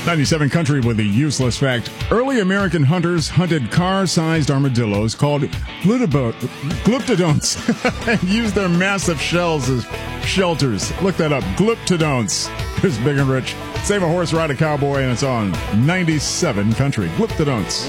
97 Country with the useless fact. Early American hunters hunted car-sized armadillos called glyptodonts and used their massive shells as shelters. Look that up. Glyptodonts. Here's Big and Rich. Save a horse, ride a cowboy, and it's on 97 Country. Glyptodonts.